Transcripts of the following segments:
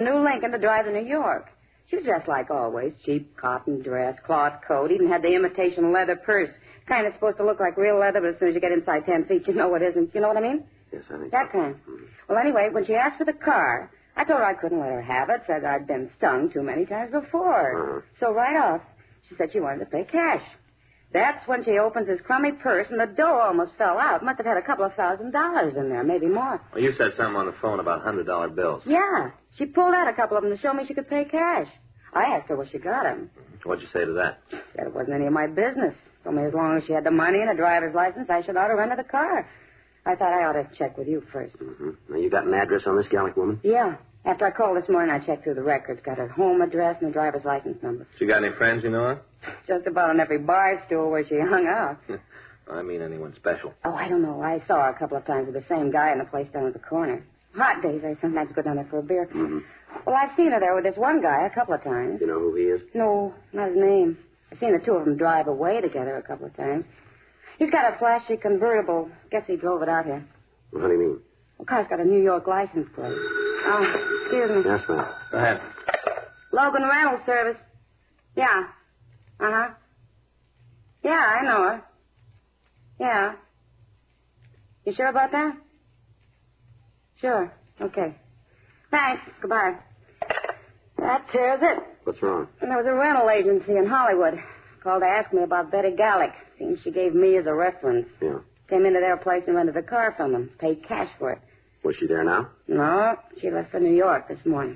New Lincoln to drive to New York. She was dressed like always. Cheap cotton dress, cloth coat, even had the imitation leather purse. Kind of supposed to look like real leather, but as soon as you get inside 10 feet, you know it isn't. You know what I mean? Yes, I think that so. kind. Well, anyway, when she asked for the car, I told her I couldn't let her have it. Said I'd been stung too many times before. So right off, she said she wanted to pay cash. That's when she opens his crummy purse, and the dough almost fell out. Must have had a couple of $1,000 in there, maybe more. Well, you said something on the phone about $100 bills. Yeah. She pulled out a couple of them to show me she could pay cash. I asked her where she got them. What'd you say to that? She said it wasn't any of my business. Told me as long as she had the money and a driver's license, I should ought to run her the car. I thought I ought to check with you first. Mm-hmm. Now, you got an address on this Gallic woman? Yeah. After I called this morning, I checked through the records. Got her home address and the driver's license number. She got any friends you know of? Just about on every bar stool where she hung out. I mean anyone special. Oh, I don't know. I saw her a couple of times with the same guy in the place down at the corner. Hot days, I sometimes go down there for a beer. Mm-hmm. Well, I've seen her there with this one guy a couple of times. You know who he is? No, not his name. I've seen the two of them drive away together a couple of times. He's got a flashy convertible. Guess he drove it out here. Well, how do you mean? The car's got a New York license plate. Excuse me. Yes, ma'am. Go ahead. Logan Rental Service. Yeah. Uh-huh. Yeah, I know her. Yeah. You sure about that? Sure. Okay. Thanks. Goodbye. That tears it. What's wrong? There was a rental agency in Hollywood. Called to ask me about Betty Gallic. Seems she gave me as a reference. Yeah. Came into their place and rented a car from them. Paid cash for it. Was she there now? No. She left for New York this morning.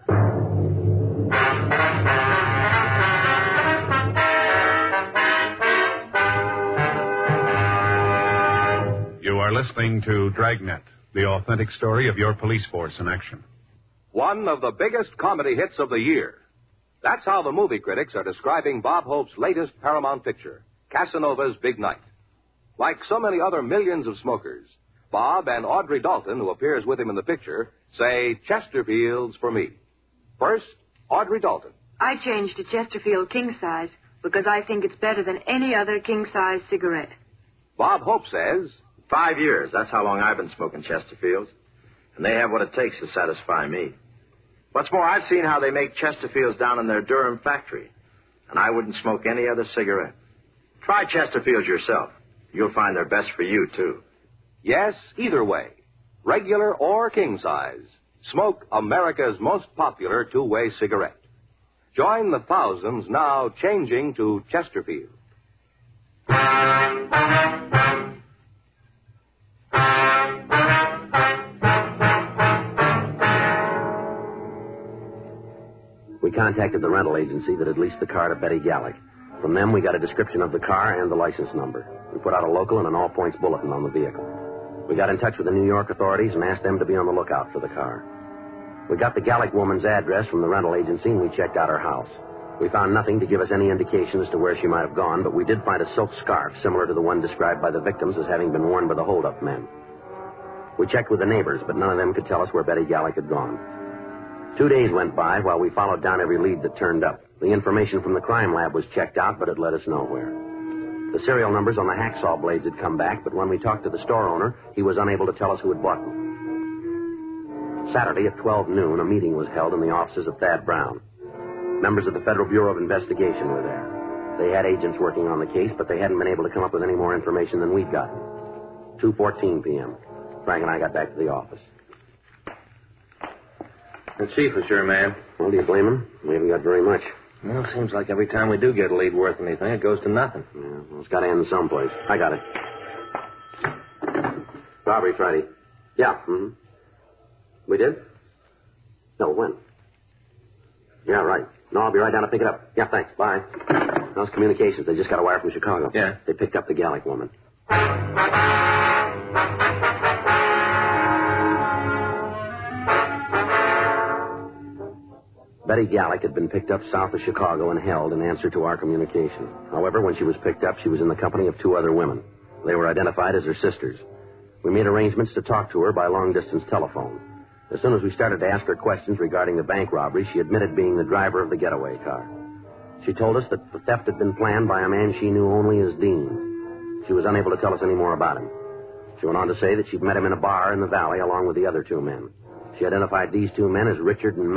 You are listening to Dragnet, the authentic story of your police force in action. One of the biggest comedy hits of the year. That's how the movie critics are describing Bob Hope's latest Paramount picture, Casanova's Big Night. Like so many other millions of smokers, Bob and Audrey Dalton, who appears with him in the picture, say Chesterfields for me. First, Audrey Dalton. I changed to Chesterfield king size because I think it's better than any other king size cigarette. Bob Hope says, 5 years. That's how long I've been smoking Chesterfields. And they have what it takes to satisfy me. What's more, I've seen how they make Chesterfields down in their Durham factory. And I wouldn't smoke any other cigarette. Try Chesterfields yourself. You'll find they're best for you, too. yes, either way, regular or king size, smoke America's most popular two-way cigarette. Join the thousands now changing to Chesterfield. We contacted the rental agency that had leased the car to Betty Gallic. From them, we got a description of the car and the license number. We put out a local and an all-points bulletin on the vehicle. We got in touch with the New York authorities and asked them to be on the lookout for the car. We got the Gallic woman's address from the rental agency, and we checked out her house. We found nothing to give us any indication as to where she might have gone, but we did find a silk scarf similar to the one described by the victims as having been worn by the hold-up men. We checked with the neighbors, but none of them could tell us where Betty Gallic had gone. 2 days went by while we followed down every lead that turned up. The information from the crime lab was checked out, but it led us nowhere. The serial numbers on the hacksaw blades had come back, but when we talked to the store owner, he was unable to tell us who had bought them. Saturday at 12 noon, a meeting was held in the offices of Thad Brown. Members of the Federal Bureau of Investigation were there. They had agents working on the case, but they hadn't been able to come up with any more information than we'd gotten. 2:14 p.m. Frank and I got back to the office. The chief was your man. Well, do you blame him? We haven't got very much. Well, it seems like every time we do get a lead worth anything, it goes to nothing. Yeah, well, it's got to end someplace. I got it. Robbery Friday. Yeah. Mm-hmm. We did? No, when? Yeah, right. No, I'll be right down to pick it up. Yeah, thanks. Bye. Those communications. They just got a wire from Chicago. Yeah? They picked up the Gallic woman. Betty Gallic had been picked up south of Chicago and held in answer to our communication. However, when she was picked up, she was in the company of 2 other women. They were identified as her sisters. We made arrangements to talk to her by long-distance telephone. As soon as we started to ask her questions regarding the bank robbery, she admitted being the driver of the getaway car. She told us that the theft had been planned by a man she knew only as Dean. She was unable to tell us any more about him. She went on to say that she'd met him in a bar in the valley along with the other 2 men. She identified these 2 men as Richard and